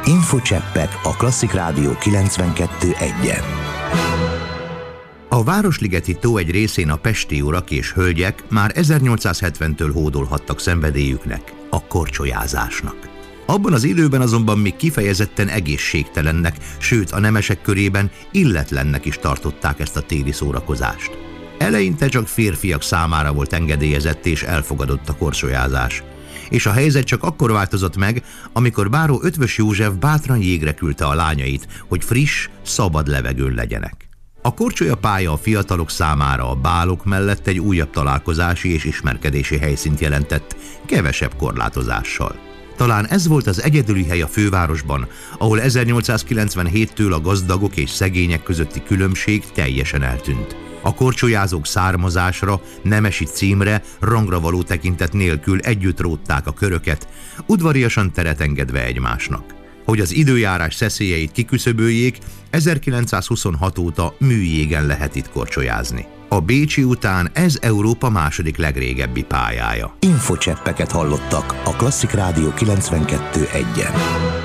Infocseppek a Klasszik Rádió 92.1-en. A Városligeti tó egy részén a pesti urak és hölgyek már 1870-től hódolhattak szenvedélyüknek, a korcsolyázásnak. Abban az időben azonban még kifejezetten egészségtelennek, sőt a nemesek körében illetlennek is tartották ezt a téli szórakozást. Eleinte csak férfiak számára volt engedélyezett és elfogadott a korcsolyázás. És a helyzet csak akkor változott meg, amikor báró Eötvös József bátran jégre küldte a lányait, hogy friss, szabad levegőn legyenek. A korcsolyapálya a fiatalok számára a bálok mellett egy újabb találkozási és ismerkedési helyszínt jelentett, kevesebb korlátozással. Talán ez volt az egyedüli hely a fővárosban, ahol 1897-től a gazdagok és szegények közötti különbség teljesen eltűnt. A korcsolyázók származásra, nemesi címre, rangra való tekintet nélkül együtt rótták a köröket, udvariasan teret engedve egymásnak. Hogy az időjárás szeszélyeit kiküszöböljék, 1926 óta műjégen lehet itt korcsolyázni. A bécsi után ez Európa második legrégebbi pályája. Infocseppeket hallottak a Klasszik Rádió 92.1-en.